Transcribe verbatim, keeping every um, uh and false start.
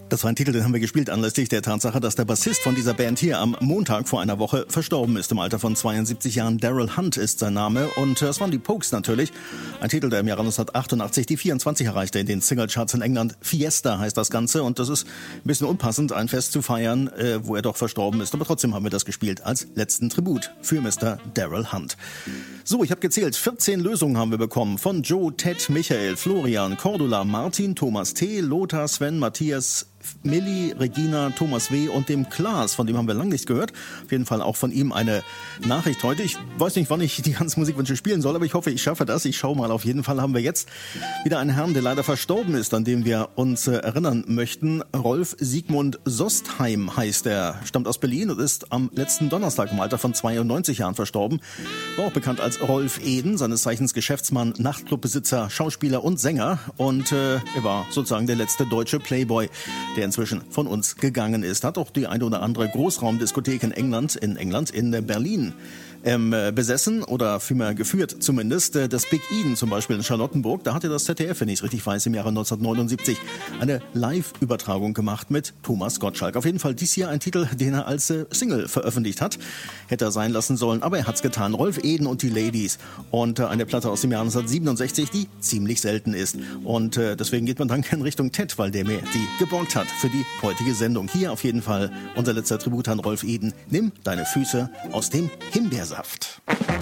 Das war ein Titel, den haben wir gespielt anlässlich der Tatsache, dass der Bassist von dieser Band hier am Montag vor einer Woche verstorben ist. Im Alter von zweiundsiebzig Jahren. Daryl Hunt ist sein Name. Und das waren die Pogues natürlich. Ein Titel, der im Jahre neunzehnhundertachtundachtzig die vierundzwanzig erreichte in den Singlecharts in England. Fiesta heißt das Ganze. Und das ist ein bisschen unpassend, ein Fest zu feiern, äh, wo er doch verstorben ist. Aber trotzdem haben wir das gespielt als letzten Tribut für Mister Daryl Hunt. So, ich habe gezählt. vierzehn Lösungen haben wir bekommen. Von Joe, Ted, Michael, Florian, Cordula, Martin, Thomas T., Lothar, Sven, Matthias, Milli, Regina, Thomas W. und dem Klaas, von dem haben wir lange nichts gehört. Auf jeden Fall auch von ihm eine Nachricht heute. Ich weiß nicht, wann ich die ganzen Musikwünsche spielen soll, aber ich hoffe, ich schaffe das. Ich schaue mal. Auf jeden Fall haben wir jetzt wieder einen Herrn, der leider verstorben ist, an dem wir uns äh, erinnern möchten. Rolf Sigmund Sostheim heißt er, stammt aus Berlin und ist am letzten Donnerstag im Alter von zweiundneunzig Jahren verstorben. War auch bekannt als Rolf Eden, seines Zeichens Geschäftsmann, Nachtclubbesitzer, Schauspieler und Sänger. Und äh, er war sozusagen der letzte deutsche Playboy, der inzwischen von uns gegangen ist. Hat auch die eine oder andere Großraumdiskothek in England, in England, in Berlin ähm, besessen oder vielmehr geführt zumindest. Das Big Eden zum Beispiel in Charlottenburg, da hatte das Z D F, wenn ich es richtig weiß, im Jahre neunzehnhundertneunundsiebzig eine Live-Übertragung gemacht mit Thomas Gottschalk. Auf jeden Fall dies hier ein Titel, den er als äh, Single veröffentlicht hat. Hätte er sein lassen sollen, aber er hat's getan. Rolf Eden und die Ladies. Und äh, eine Platte aus dem Jahr neunzehnhundertsiebenundsechzig, die ziemlich selten ist. Und äh, deswegen geht man dann in Richtung Ted, weil der mir die geborgt hat für die heutige Sendung. Hier auf jeden Fall unser letzter Tribut an Rolf Eden. Nimm deine Füße aus dem Himbeersaft.